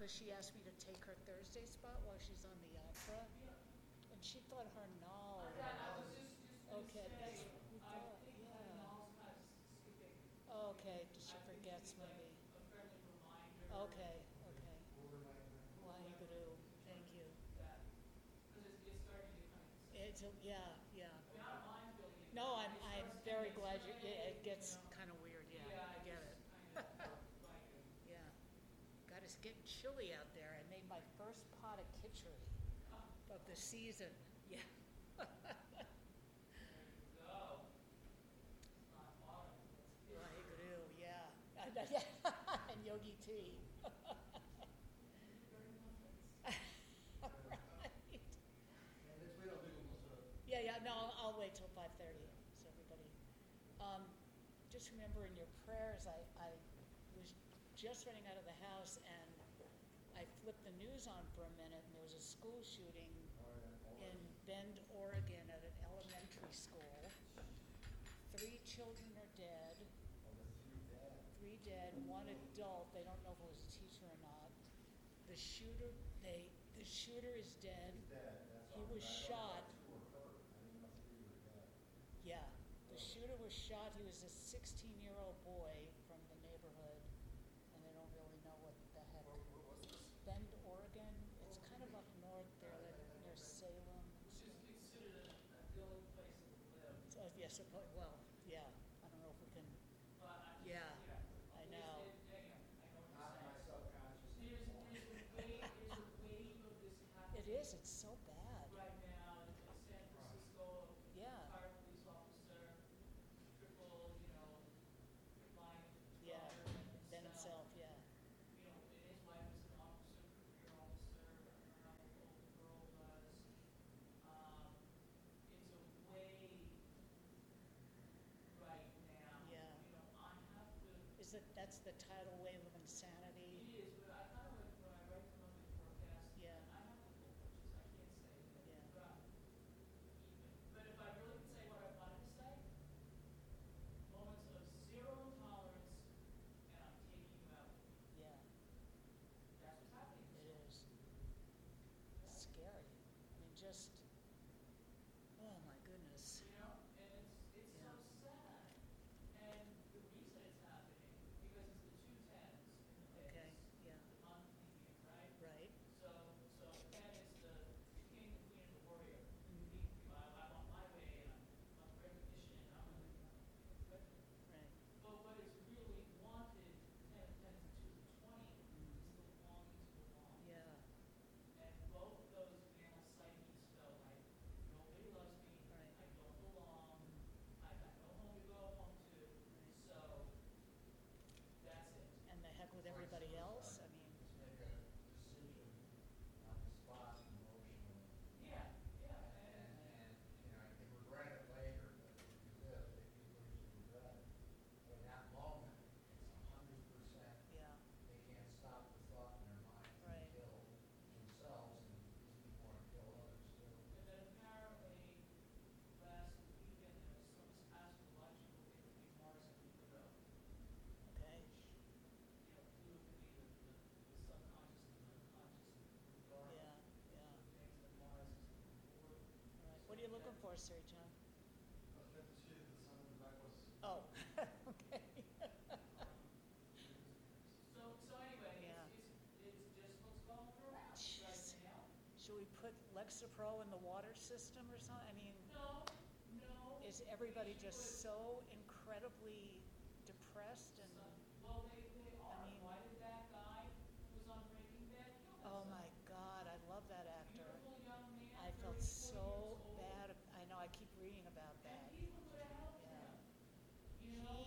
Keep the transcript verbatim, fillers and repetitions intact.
because she asked me to take her Thursday spot while she's on the opera, and she thought Harnal. Yeah, I was just, just gonna Okay, say, that's what we I thought, think yeah. Harnal's kind of skipping. Okay, she I think forgets she's like maybe. a friendly reminder. Okay, okay. Waheguru, thank you. That, because it's, it's starting to kind of. It's, a- yeah, yeah. I mean, I don't mind building it. No, I'm, It I'm starts very getting glad you, exciting, yeah, it gets you know. kind of weird, yeah, Yeah, I get it. just kind of like it. Yeah. God, it's getting chilly out there. I made my first pot of khichdi Oh, of the season. Yeah. there you go. It's not autumn, it's. Waheguru, yeah. Yeah. And yogi tea. Right. And let's wait, I'll do almost a. Yeah, yeah, no, I'll, I'll wait till five thirty, so everybody. Um, just remember in your prayers, I, I was just running out of the house and I flipped the news on for a minute and there was a school shooting in Bend, Oregon at an elementary school. Three children are dead, three dead, one adult, they don't know if it was a teacher or not. The shooter, they, the shooter is dead. He was shot. Yeah, the shooter was shot. He was a sixteen-year-old boy from the neighborhood, and they don't really know what the heck. Bend, Oregon. It's kind of up north there, like near Salem. Which is considered a, a good place to live. So, yes, yeah, well, yeah. I don't know if we can. But I just, Yeah, yeah. I know. It, it, yeah, I know what Not you're my saying. subconscious. There's, there's a wave, there's a wave of this happening. It is. It's so bad. Right now, in San Francisco, Yeah. fire police officer, triple, you know, line Yeah. exposure Then itself, yeah. You know, and his wife is an officer, career officer, I don't know how old the girl was. Um, it's a wave right now. Yeah. You know, I have to. Is it? That's the tidal wave of It insanity. is, but I kind of like, when I write the monthly forecast, Yeah. I have to pull punches, I can't say that. Yeah. But, I- even, but if I really could say what I wanted to say, moments of zero tolerance, and I'm taking you out. Yeah, That's what's happening. it is. It's scary. I mean, just. Oh my goodness. You know, and it's, it's so Yeah. sad. And the reason it's happening, because it's the two tens in the Okay. days. Yeah. The month median, right? Right. So, so ten is the king, the queen, and the warrior. Mhm. Me, I, I want my way, and I want recognition, and I'm but, Right. but what is really wanted, ten, ten is the two, the twenty, Mhm. is the longing to belong. Yeah. And both of those male psyches felt like, nobody loves me, Right. I don't belong, I got no home to go home to, so that's it. And the heck with everybody else. I mean. Just make a decision on the spot emotionally. Yeah, yeah, And, and, and, you know, you can regret it later, but if you live, if you lose, you regret it. But in that moment, it's a hundred percent, Yeah. they can't stop the thought in their mind Right. to kill themselves, and these people want to kill others too. and then apparently, last weekend, there was some astrological thing between Mars and Pluto, Okay. which, you know, Pluto could be the, the, the subconscious and the unconscious regard Yeah. Yeah. of things that Mars is important. All right. What are you looking for, Sir John? Oh. Okay. So, so anyway, Yeah. it's, it's, it's just what's going around Jeez. right now. Should we put Lexapro in the water system or something? I mean, No, no. is everybody we just should- so incredibly depressed and? Well, they, they are. I mean- Why did that guy who was on Breaking Bad kill Oh himself? my God, I love that actor. Beautiful young man. I felt thirty-four so years old. bad. I know. I keep reading about that. And